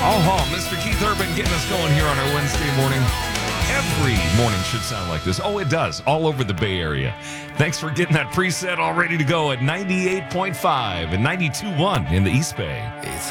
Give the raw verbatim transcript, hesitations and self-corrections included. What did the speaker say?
Oh, Mister Keith Urban getting us going here on our Wednesday morning. Every morning should sound like this. Oh, it does. All over the Bay Area. Thanks for getting that preset all ready to go at ninety-eight point five and ninety-two point one in the East Bay.